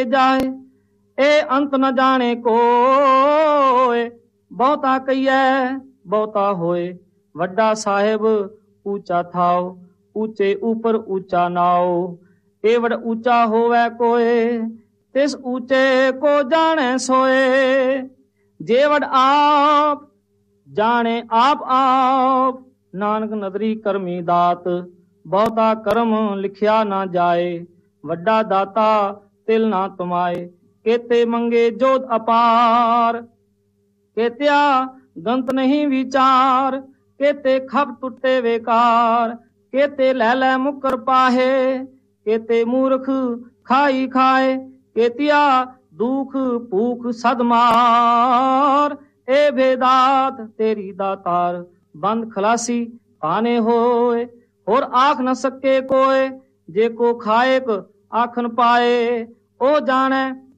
जाए। ए अंत न जाने कोय, बहुता कहिए बहुता होए। वड्डा साहेब ऊंचा थाओ, ऊंचे ऊपर ऊंचा नाओ। एवड़ ऊंचा होवे कोय, तिस ऊंचे को जाने सोए। जेवड़ आप जाने आप आप, नानक नदरी करमी दात। बहुता कर्म लिखिया ना जाए, वड्डा दाता तिल ना तुमाए। केते मंगे जोत अपार, केत्या गंत नहीं विचार। केते खप टुटे वेकार, केते लैले मुकर पाहे। केते मूर्ख खाई खाए, केतिया दुख भूख सदमार। ए भेदात तेरी दातार, बंद खलासी पाने होए। और आख न सके कोय, जेको खाएक आखन पाए। ओ जाने